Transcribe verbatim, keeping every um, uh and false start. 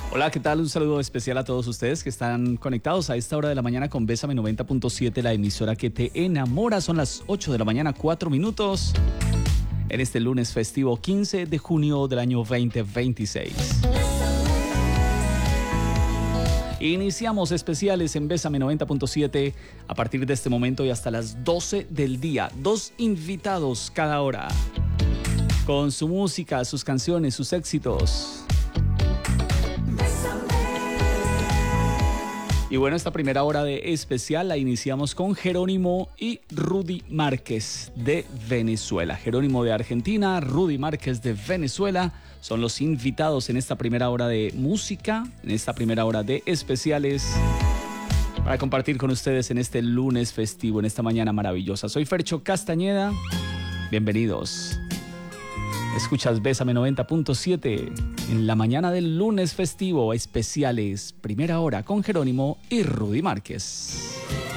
Hola, ¿qué tal? Un saludo especial a todos ustedes que están conectados a esta hora de la mañana con Bésame noventa punto siete, la emisora que te enamora. Son las ocho de la mañana, cuatro minutos, en este lunes festivo quince de junio del año veinte veintiséis. Iniciamos especiales en Bésame noventa punto siete a partir de este momento y hasta las doce del día. Dos invitados cada hora, con su música, sus canciones, sus éxitos. Y bueno, esta primera hora de especial la iniciamos con Jerónimo y Rudy Márquez de Venezuela. Jerónimo de Argentina, Rudy Márquez de Venezuela son los invitados en esta primera hora de música, en esta primera hora de especiales, para compartir con ustedes en este lunes festivo, en esta mañana maravillosa. Soy Fercho Castañeda, bienvenidos. Escuchas Bésame noventa punto siete en la mañana del lunes festivo, especiales, primera hora con Jerónimo y Rudy Márquez.